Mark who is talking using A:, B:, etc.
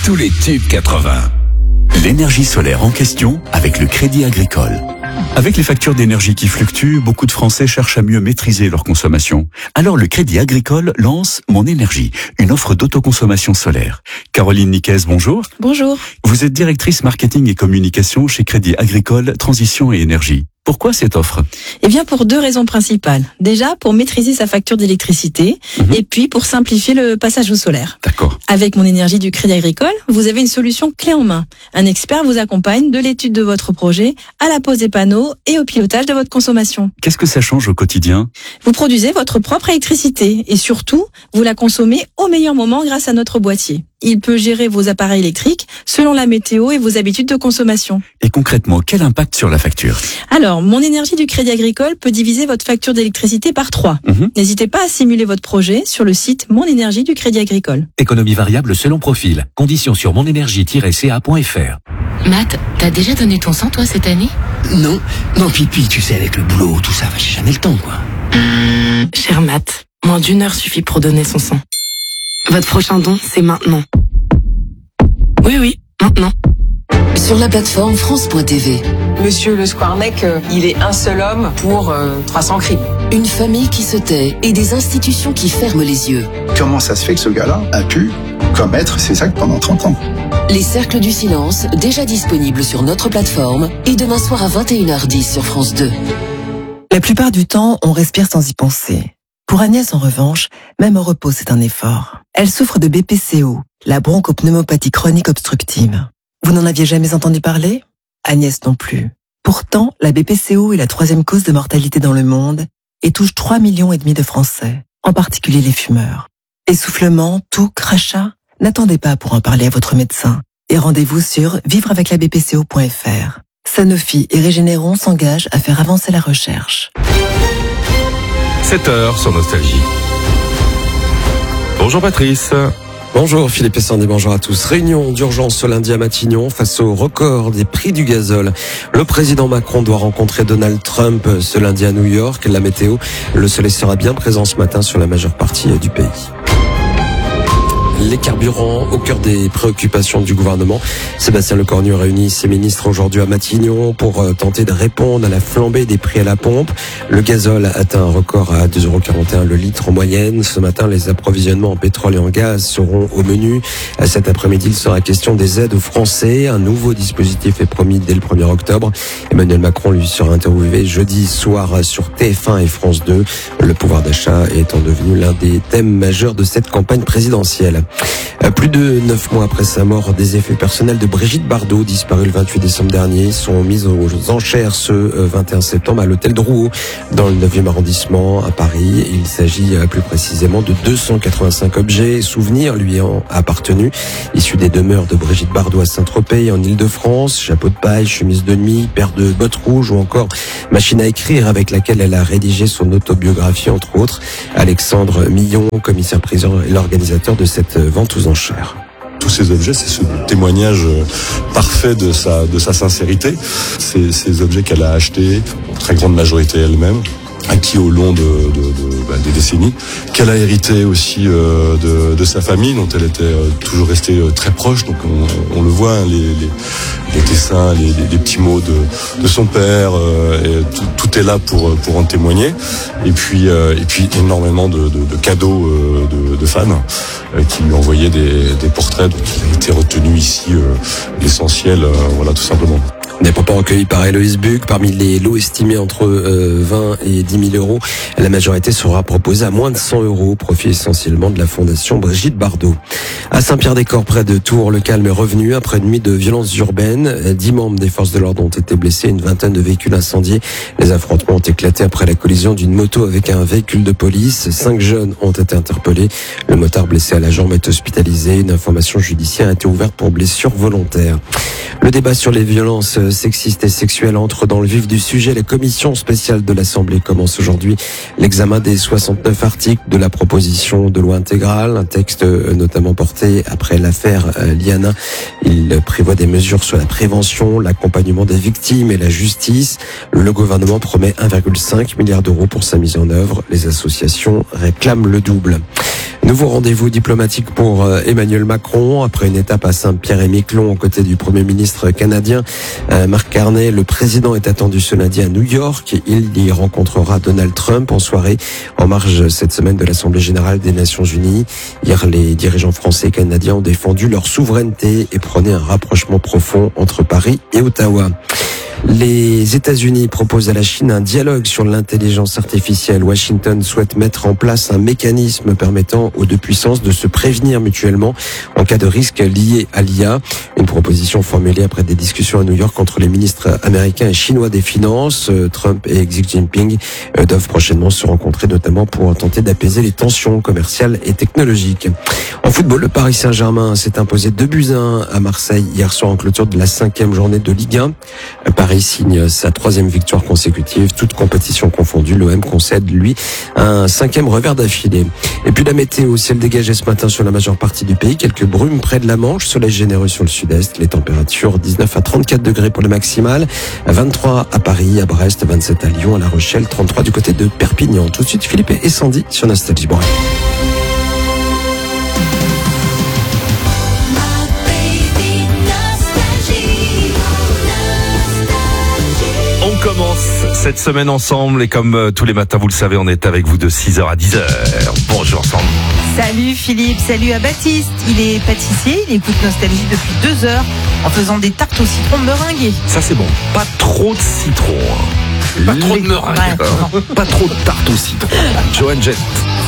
A: tous les tubes 80. L'énergie solaire en question avec le Crédit Agricole. Avec les factures d'énergie qui fluctuent, beaucoup de Français cherchent à mieux maîtriser leur consommation. Alors le Crédit Agricole lance Mon Énergie, une offre d'autoconsommation solaire. Caroline Niquez, bonjour.
B: Bonjour.
A: Vous êtes directrice marketing et communication chez Crédit Agricole Transition et Énergie. Pourquoi cette offre ?
B: Eh bien, pour deux raisons principales. Déjà, pour maîtriser sa facture d'électricité et puis pour simplifier le passage au solaire.
A: D'accord.
B: Avec Mon Énergie du Crédit Agricole, vous avez une solution clé en main. Un expert vous accompagne de l'étude de votre projet à la pose des panneaux et au pilotage de votre consommation.
A: Qu'est-ce que ça change au quotidien ?
B: Vous produisez votre propre électricité et surtout, vous la consommez au meilleur moment grâce à notre boîtier. Il peut gérer vos appareils électriques selon la météo et vos habitudes de consommation.
A: Et concrètement, quel impact sur la facture ?
B: Alors, Mon Énergie du Crédit Agricole peut diviser votre facture d'électricité par 3. N'hésitez pas à simuler votre projet sur le site Mon Énergie du Crédit Agricole.
C: Économie variable selon profil. Conditions sur monenergie-ca.fr.
D: Matt, t'as déjà donné ton sang, toi, cette année ?
E: Non, Pipi, tu sais, avec le boulot, tout ça, j'ai jamais le temps, quoi.
F: Cher Matt, moins d'1 heure suffit pour donner son sang. Votre prochain don, c'est maintenant. Oui, maintenant.
G: Sur la plateforme France.tv.
H: Monsieur Le Squarneck, il est un seul homme pour 300 crimes.
G: Une famille qui se tait et des institutions qui ferment les yeux.
I: Comment ça se fait que ce gars-là a pu commettre ces actes pendant 30 ans ?
G: Les cercles du silence, déjà disponibles sur notre plateforme et demain soir à 21h10 sur France 2.
J: La plupart du temps, on respire sans y penser. Pour Agnès, en revanche, même au repos, c'est un effort. Elle souffre de BPCO, la bronchopneumopathie chronique obstructive. Vous n'en aviez jamais entendu parler ? Agnès non plus. Pourtant, la BPCO est la 3e cause de mortalité dans le monde et touche 3,5 millions de Français, en particulier les fumeurs. Essoufflement, toux, crachat ? N'attendez pas pour en parler à votre médecin et rendez-vous sur vivreaveclabpco.fr. Sanofi et Régénéron s'engagent à faire avancer la recherche.
K: 7h sur Nostalgie. Bonjour Patrice.
L: Bonjour Philippe et Sandy, bonjour à tous. Réunion d'urgence ce lundi à Matignon face au record des prix du gazole. Le président Macron doit rencontrer Donald Trump ce lundi à New York. La météo, le soleil sera bien présent ce matin sur la majeure partie du pays. Les carburants au cœur des préoccupations du gouvernement. Sébastien Lecornu réunit ses ministres aujourd'hui à Matignon pour tenter de répondre à la flambée des prix à la pompe. Le gazole atteint un record à 2,41 € le litre en moyenne. Ce matin, les approvisionnements en pétrole et en gaz seront au menu. Cet après-midi, il sera question des aides aux Français. Un nouveau dispositif est promis dès le 1er octobre. Emmanuel Macron lui sera interviewé jeudi soir sur TF1 et France 2. Le pouvoir d'achat étant devenu l'un des thèmes majeurs de cette campagne présidentielle. Plus de 9 mois après sa mort, des effets personnels de Brigitte Bardot, disparue le 28 décembre dernier, sont mis aux enchères ce 21 septembre à l'hôtel Drouot, dans le 9e arrondissement à Paris. Il s'agit plus précisément de 285 objets et souvenirs lui ayant appartenu, issus des demeures de Brigitte Bardot à Saint-Tropez en Ile-de-France, chapeau de paille, chemise de nuit, paire de bottes rouges ou encore machine à écrire avec laquelle elle a rédigé son autobiographie entre autres. Alexandre Millon, commissaire-priseur et l'organisateur de cette vente aux enchères.
M: Tous ces objets, c'est ce témoignage parfait de sa sincérité. Ces objets qu'elle a achetés, en très grande majorité elle-même, acquis au long des décennies, qu'elle a hérité aussi de sa famille, dont elle était toujours restée très proche. Donc on le voit, hein, les dessins, les petits mots de son père, et tout est là pour en témoigner. Et puis énormément de cadeaux de fans qui lui envoyaient des portraits. Donc il a été retenu ici l'essentiel, voilà, tout simplement.
L: Des propos recueillis par Héloïse Buc. Parmi les lots estimés entre 20 et 10 000 euros, la majorité sera proposée à moins de 100 €, profit essentiellement de la fondation Brigitte Bardot. À Saint-Pierre-des-Corps, près de Tours, le calme est revenu après une nuit de violences urbaines. 10 membres des forces de l'ordre ont été blessés, une vingtaine de véhicules incendiés. Les affrontements ont éclaté après la collision d'une moto avec un véhicule de police. 5 jeunes ont été interpellés. Le motard blessé à la jambe est hospitalisé. Une information judiciaire a été ouverte pour blessure volontaire. Le débat sur les violences sexistes et sexuelles entre dans le vif du sujet. La commission spéciale de l'Assemblée commence aujourd'hui l'examen des 69 articles de la proposition de loi intégrale, un texte notamment porté après l'affaire Liana. Il prévoit des mesures sur la prévention, l'accompagnement des victimes et la justice. Le gouvernement promet 1,5 milliard d'euros pour sa mise en œuvre. Les associations réclament le double. Nouveau rendez-vous diplomatique pour Emmanuel Macron. Après une étape à Saint-Pierre-et-Miquelon aux côtés du Premier ministre canadien Mark Carney, le président est attendu ce lundi à New York. Il y rencontrera Donald Trump en soirée en marge cette semaine de l'Assemblée générale des Nations Unies. Hier, les dirigeants français et canadiens ont défendu leur souveraineté et prôné un rapprochement profond entre Paris et Ottawa. Les États-Unis proposent à la Chine un dialogue sur l'intelligence artificielle. Washington souhaite mettre en place un mécanisme permettant aux deux puissances de se prévenir mutuellement en cas de risque lié à l'IA. Une proposition formulée après des discussions à New York entre les ministres américains et chinois des Finances. Trump et Xi Jinping doivent prochainement se rencontrer, notamment pour tenter d'apaiser les tensions commerciales et technologiques. En football, le Paris Saint-Germain s'est imposé 2-1 à Marseille hier soir en clôture de la 5e journée de Ligue 1. Paris signe sa 3e victoire consécutive, toute compétition confondue. L'OM concède, lui, un 5e revers d'affilée. Et puis la météo, ciel dégagé ce matin sur la majeure partie du pays. Quelques brumes près de la Manche, soleil généreux sur le sud-est. Les températures 19 à 34 degrés pour le maximal. 23 à Paris, à Brest, 27 à Lyon, à La Rochelle, 33 du côté de Perpignan. Tout de suite, Philippe et Sandy sur Nostalgie Bourg.
K: On commence cette semaine ensemble et comme tous les matins, vous le savez, on est avec vous de 6h à 10h. Bonjour Sandy.
N: Salut Philippe, salut à Baptiste. Il est pâtissier, il écoute Nostalgie depuis 2 heures en faisant des tartes au citron meringuées.
K: Ça c'est bon, pas trop de citron. Pas trop de meringue. Pas trop de tarte au citron. Joanne Jett.